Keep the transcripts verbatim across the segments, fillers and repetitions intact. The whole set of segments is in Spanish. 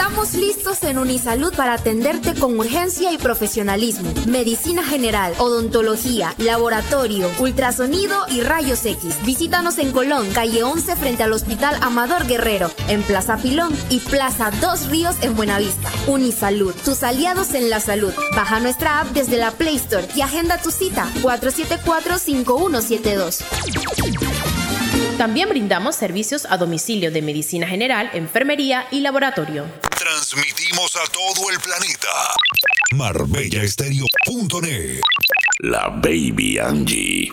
Estamos listos en Unisalud para atenderte con urgencia y profesionalismo. Medicina general, odontología, laboratorio, ultrasonido y rayos X. Visítanos en Colón, calle once frente al Hospital Amador Guerrero, en Plaza Pilón y Plaza Dos Ríos en Buenavista. Unisalud, tus aliados en la salud. Baja nuestra app desde la Play Store y agenda tu cita cuatro siete cuatro, cinco uno siete dos. También brindamos servicios a domicilio de medicina general, enfermería y laboratorio. Transmitimos a todo el planeta. Marbella Estéreo punto net. La Baby Angie.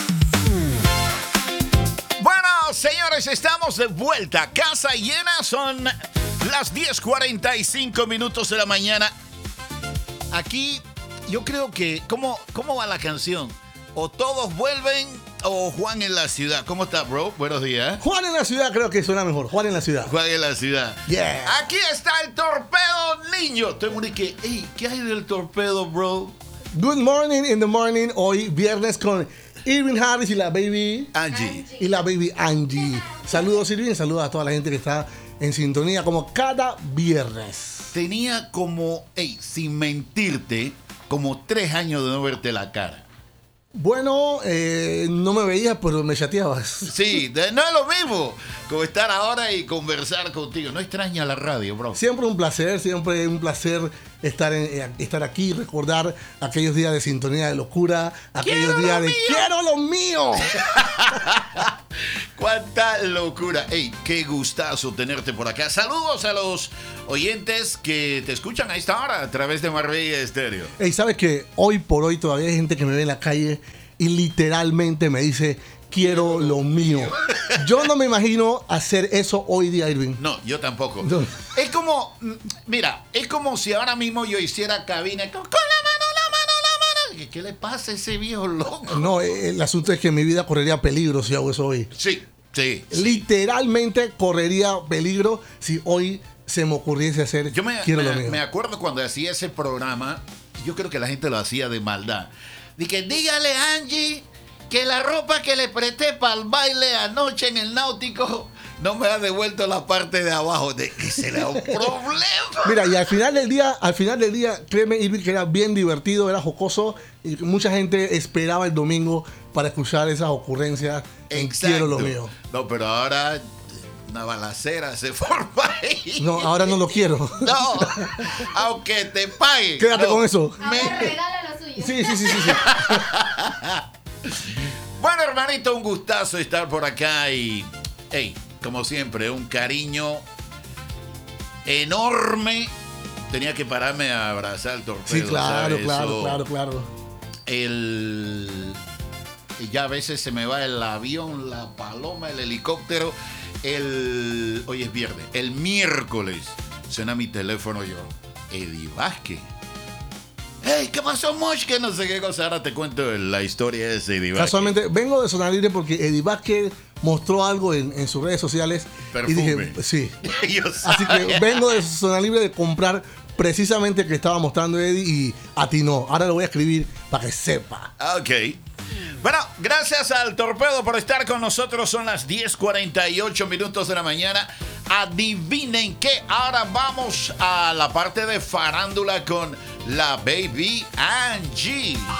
Bueno, señores, estamos de vuelta. Casa llena, son las diez cuarenta y cinco minutos de la mañana. Aquí, yo creo que, ¿cómo, cómo va la canción? O todos vuelven o Juan en la ciudad. ¿Cómo está, bro? Buenos días. Juan en la ciudad creo que suena mejor. Juan en la ciudad. Juan en la ciudad. Yeah. Aquí está el torpedo, niño. Estoy muy que, hey, ¿qué hay del torpedo, bro? Good morning in the morning. Hoy viernes con Irving Harris y la baby Angie. Y la baby Angie. Saludos, Irving. Saludos a toda la gente que está en sintonía como cada viernes. Tenía como, hey, sin mentirte, como tres años de no verte la cara. Bueno, eh, no me veías, pero me chateabas. Sí, de, no es lo mismo como estar ahora y conversar contigo. No extraña la radio, bro. Siempre un placer, siempre un placer estar, en, estar aquí, recordar aquellos días de sintonía de locura, aquellos ¡Quiero días de mío! ¡Quiero lo mío! ¡Cuánta locura! ¡Ey, qué gustazo tenerte por acá! Saludos a los oyentes que te escuchan a esta hora a través de Marbella Estéreo. Ey, ¿sabes que hoy por hoy todavía hay gente que me ve en la calle y literalmente me dice quiero lo mío? Yo no me imagino hacer eso hoy día, Irving. No, yo tampoco. No. Es como, mira, es como si ahora mismo yo hiciera cabina con, con la mano, la mano, la mano. ¿Qué, qué le pasa a ese viejo loco? No, el asunto es que mi vida correría peligro si hago eso hoy. Sí, sí. sí. Literalmente correría peligro si hoy se me ocurriese hacer Yo me, quiero me, lo mío. me acuerdo cuando hacía ese programa, yo creo que la gente lo hacía de maldad. Dije, dígale a Angie que la ropa que le presté para el baile anoche en el náutico no me ha devuelto la parte de abajo. De que será un problema. Mira, y al final del día, al final del día, créeme, Irving, que era bien divertido, era jocoso y mucha gente esperaba el domingo para escuchar esas ocurrencias en Exacto. Quiero lo mío. No, pero ahora una balacera se forma ahí. No, ahora no lo quiero. No, aunque te pague. Quédate no. con eso. Me... Ahora regala lo suyo. Sí, sí, sí, sí, sí. Bueno, hermanito, un gustazo estar por acá y, hey, como siempre, un cariño enorme. Tenía que pararme a abrazar el torpedo. Sí, claro, ¿sabes? claro, Eso, claro, claro. El... Ya a veces se me va el avión, la paloma, el helicóptero. El... Hoy es viernes. El miércoles suena mi teléfono yo. Eddie Vázquez. Hey, ¿qué pasó, Mosh? Que no sé qué cosa. Ahora te cuento la historia de ese Eddie Vázquez. Casualmente, vengo de Zona Libre porque Eddie Vázquez mostró algo en, en sus redes sociales. Perfume. Y dije, sí. Yo Así que vengo de Zona Libre de comprar precisamente el que estaba mostrando Eddie y atinó. Ahora lo voy a escribir para que sepa. Ok. Bueno, gracias al torpedo por estar con nosotros. Son las diez cuarenta y ocho minutos de la mañana. Adivinen qué. Ahora vamos a la parte de farándula con la baby Angie.